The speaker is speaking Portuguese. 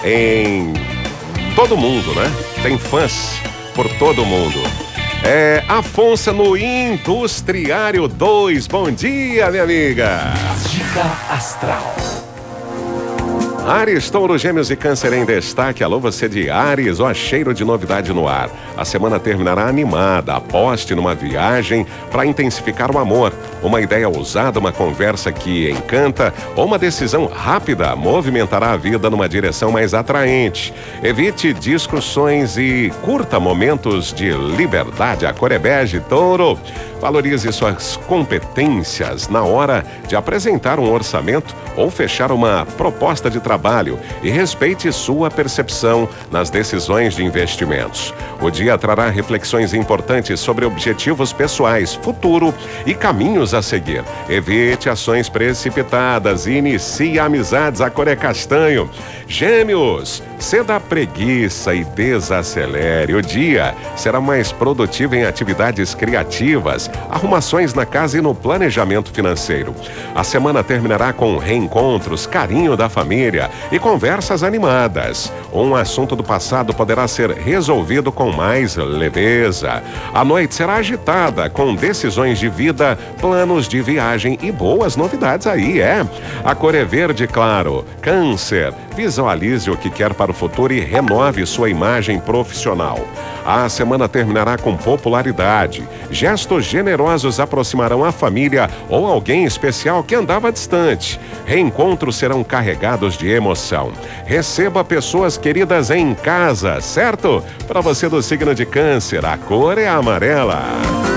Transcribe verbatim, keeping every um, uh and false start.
em todo mundo, né? Tem fãs por todo mundo. É Afonso no Industriário dois. Bom dia, minha amiga. Dica Astral. Áries, Touro, Gêmeos e Câncer em destaque. Alô, você de Áries, ó, cheiro de novidade no ar. A semana terminará animada. Aposte numa viagem para intensificar o amor. Uma ideia ousada, uma conversa que encanta ou uma decisão rápida movimentará a vida numa direção mais atraente. Evite discussões e curta momentos de liberdade. A cor é bege, Touro. Valorize suas competências na hora de apresentar um orçamento ou fechar uma proposta de trabalho e respeite sua percepção nas decisões de investimentos. O dia trará reflexões importantes sobre objetivos pessoais, futuro e caminhos a seguir. Evite ações precipitadas e inicie amizades. A cor é castanho. Gêmeos, ceda a preguiça e desacelere. O dia será mais produtivo em atividades criativas, arrumações na casa e no planejamento financeiro. A semana terminará com reencontros, carinho da família e conversas animadas. Um assunto do passado poderá ser resolvido com mais leveza. A noite será agitada com decisões de vida, planos de viagem e boas novidades aí, é. A cor é verde claro. Câncer, visualize o que quer para o futuro e renove sua imagem profissional. A semana terminará com popularidade. Gestos generosos aproximarão a família ou alguém especial que andava distante. Reencontros serão carregados de emoção. Receba pessoas queridas em casa, certo? Para você do signo de Câncer, a cor é amarela.